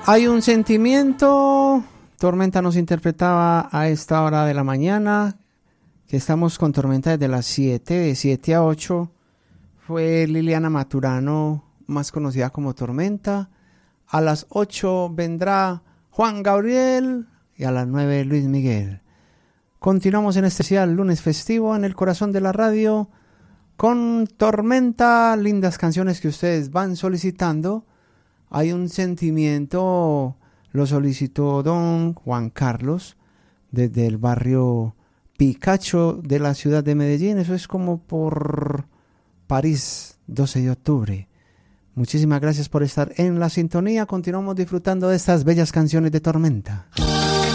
Hay un sentimiento. Tormenta nos interpretaba a esta hora de la mañana, que estamos con Tormenta desde las 7, de 7 a 8. Fue Liliana Maturano, más conocida como Tormenta. A las 8 vendrá Juan Gabriel y a las 9 Luis Miguel. Continuamos en este especial lunes festivo en el corazón de la radio con Tormenta, lindas canciones que ustedes van solicitando. Hay un sentimiento, lo solicitó don Juan Carlos desde el barrio Picacho de la ciudad de Medellín. Eso es como por París, 12 de octubre. Muchísimas gracias por estar en la sintonía. Continuamos disfrutando de estas bellas canciones de Tormenta.